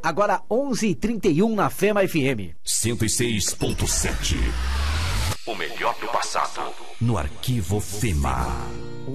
Agora 11h31 na Fema FM. 106.7. O melhor do passado no Arquivo Fema.